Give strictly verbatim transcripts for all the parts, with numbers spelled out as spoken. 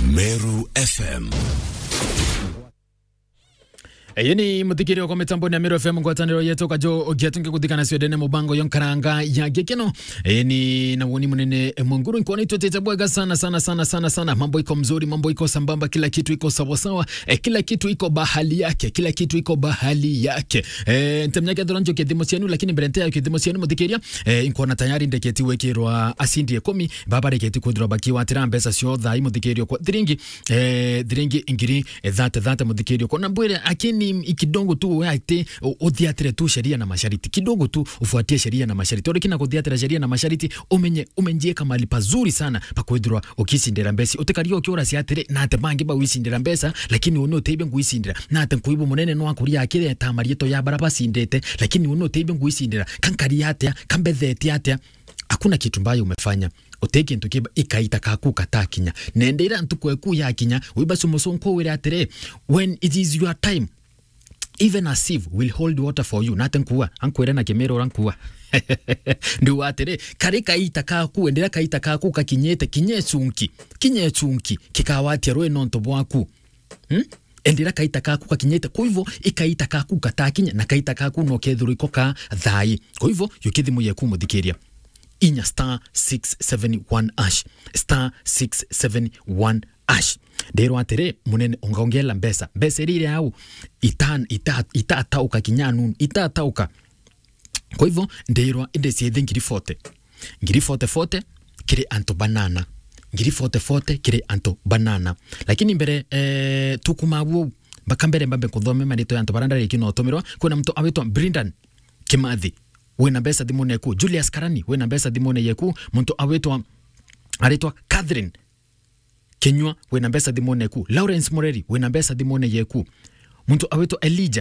Meru F M. Yeni muthikiri kwa mitambo ni Meru F M ngwataniro yetu kajo ogiatunge kuthikana siodene mubango yonkaranga ya gekeno. Yeni na woni munene munguru nkwani tutete bwaga sana sana sana sana sana. Mambo iko mzuri, mambo iko sambamba, kila kitu iko sawa sawa. E, kila kitu iko bahali yake, kila kitu iko bahali yake. Eh ntemnyake doranjo kedimo cyenu lakini berente ya kedimo cyenu muthikiria eh inkona tayari ndeketi wekirwa asindi komi baba reketi kudura bakiwa tirambe sa sio thai muthikirio kwa thiringi eh thiringi ingiri that that muthikirio kwa nambwire akini ikidongo tu waite odhiatire tu sheria na mashariti kidogo tu ufuatie sheria na mashariti ore kina kudhiatira sheria na mashariti umenye umenjie kama ali pazuri sana pakwedrwa okisindira mbesi otekario kyora siatire na atebange ba wisindira mbesa lakini uno teibe nguisindira na atenkuibu munene no akuri yakire tamarieto ya baraba sindete lakini uno teibe nguisindira kankari yate kambethete yate hakuna kitu mbaya umefanya oteke ntukiba ikaita kaku katakinya nendera ntukweku yakinya wibaso musonko wire atere when it is your time. Even a sieve will hold water for you. Naten kuwa. Ankwere na kemero rankuwa. Ndu watere. Kare kaita kaku. Endera kaita kaku kakinyete. Kinye chunki. Kinye chunki. Kikawati roe nonto bwaku. Hmm? Endera kaita kaku kakinyete. Kwa hivyo, ikaita kaku katakinya. Na kaita kaku no kedhuru ikoka dhai. Kwa hivyo, yukidhimu yeku mudhikiria. Inya star six seven one ash. Star six seven one ash. Dero atere munene ongaongela mbesa mbesa rire au itan ita ita tauka kinyanu ita tauka kwa hivyo ndero inde siedhe ngiri forty ngiri forty forty kire anto banana ngiri forty forty kire anto banana lakini mbere eh tukumawu bakambere mbambe kuthome marito ya anto baranda rekino otomirwa kuna mtu awetwa Brendan Kimathi wena mbesa dimone ku Julius Karani wena mbesa dimone yeku mtu awetwa aretwa Catherine Kenywa wena mbesa dimone ku Lawrence Moreri wena mbesa dimone yeku mtu aweto Elijah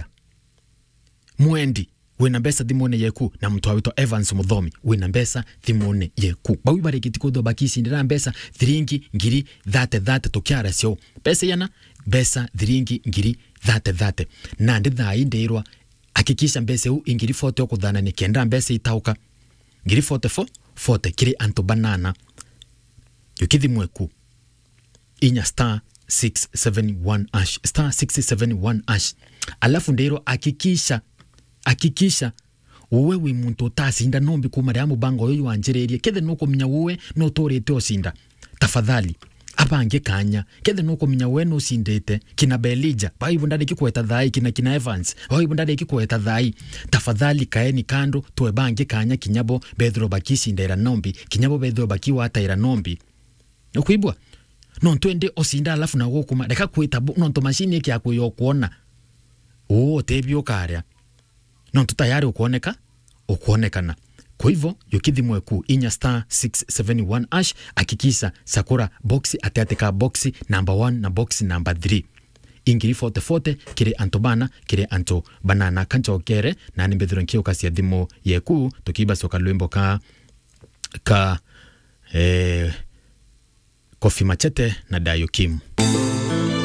Mwendi wena mbesa dimone yeku na mtu aweto Evans Mudhomi wena mbesa dimone yeku bawi barekiti kudo bakisi ndira mbesa thiringi ngiri thate thate tokiara sio pesa yana besa thiringi ngiri thate thate na nditha indeirwa akikisha mbesa u ingiri forty okudhana ni kenda mbesa itauka ngiri forty-four forty kiri anto banana yukithi mweku inya star six seven one ash star six seven one ash alafu ndero akikisha akikisha wewe muntu utasinda nombi kumariamu bango yoyu wanjererie kethe nuko minya wewe no torete osinda tafadhali abange kanya kethe nuko minya wewe no sindete kina Belija bai bundade kikweta thai kina kina Evans bai bundade kikweta thai tafadhali kaeni kando toe bange kanya kinyabo bedro bakisi ndera nombi kinyabo bedro bakiwa ataira nombi ukuibwa non twende osinda alafu na wokuma deka kweta non to machine yake ya kuyokuona oh tebyo karya non tutayari ukuoneka ukuonekana kwa hivyo yukithi mweku inya star six seven one ash akikisa sakura boxi atateka boxi number one na boxi number three ingiri forty forty kire antobana kire anto banana kancho kere na nimbedhiro nkio kasi ya dhimo yeku tukiba soka lwembo ka ka eh Kofi Machete na Dayo Kim.